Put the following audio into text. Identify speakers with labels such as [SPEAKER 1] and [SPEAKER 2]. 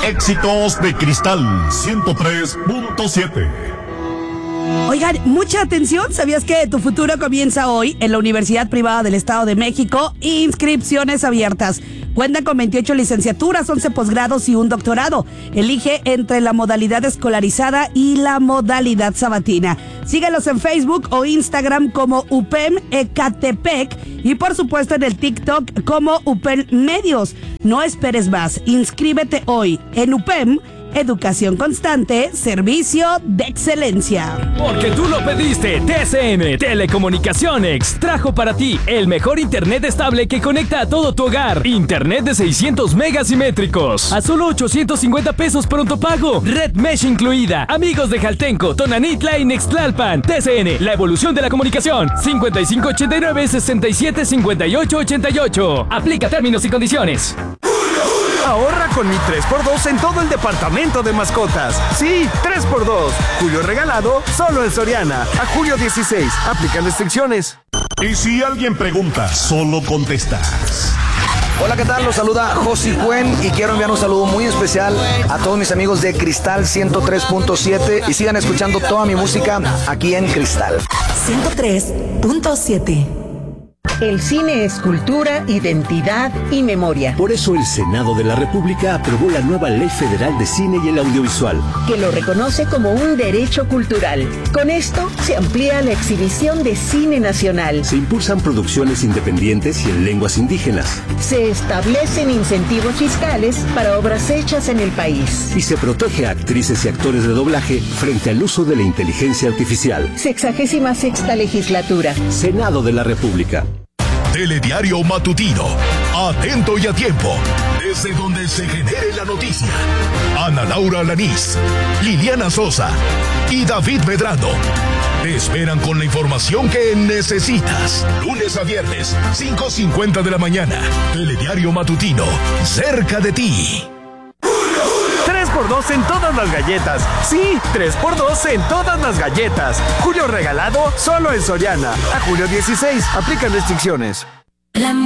[SPEAKER 1] Éxitos de Cristal 103.7.
[SPEAKER 2] Oigan, mucha atención, ¿sabías que tu futuro comienza hoy en la Universidad Privada del Estado de México? Inscripciones abiertas. Cuentan con 28 licenciaturas, 11 posgrados y un doctorado. Elige entre la modalidad escolarizada y la modalidad sabatina. Síguelos en Facebook o Instagram como UPEM Ecatepec y por supuesto en el TikTok como UPEM Medios. No esperes más, inscríbete hoy en UPEM. Educación constante, servicio de excelencia.
[SPEAKER 3] Porque tú lo pediste, TCM Telecomunicaciones trajo para ti el mejor internet estable que conecta a todo tu hogar. Internet de 600 megas simétricos a solo 850 pesos pronto pago. Red Mesh incluida. Amigos de Jaltenco, Tonanitla y Nextlalpan. TCN, la evolución de la comunicación. 5589-675888. Aplica términos y condiciones.
[SPEAKER 4] Ahorra con mi 3x2 en todo el departamento de mascotas. Sí, 3x2. Julio regalado solo en Soriana. A julio 16. Aplican restricciones.
[SPEAKER 1] Y si alguien pregunta, solo contestas.
[SPEAKER 5] Hola, ¿qué tal? Los saluda Josi Cuen y quiero enviar un saludo muy especial a todos mis amigos de Cristal 103.7 y sigan escuchando toda mi música aquí en Cristal
[SPEAKER 6] 103.7. El cine es cultura, identidad y memoria.
[SPEAKER 7] Por eso el Senado de la República aprobó la nueva Ley Federal de Cine y el Audiovisual,
[SPEAKER 6] que lo reconoce como un derecho cultural. Con esto se amplía la exhibición de cine nacional.
[SPEAKER 7] Se impulsan producciones independientes y en lenguas indígenas.
[SPEAKER 6] Se establecen incentivos fiscales para obras hechas en el país.
[SPEAKER 7] Y se protege a actrices y actores de doblaje frente al uso de la inteligencia artificial.
[SPEAKER 6] 66ª legislatura.
[SPEAKER 7] Senado de la República.
[SPEAKER 1] Telediario Matutino. Atento y a tiempo. Desde donde se genere la noticia. Ana Laura Alanís, Liliana Sosa y David Medrano te esperan con la información que necesitas. Lunes a viernes, 5:50 de la mañana. Telediario Matutino. Cerca de ti.
[SPEAKER 4] 3x2 en todas las galletas. Sí, 3x2 en todas las galletas. Julio regalado solo en Soriana. A julio 16. Aplican restricciones.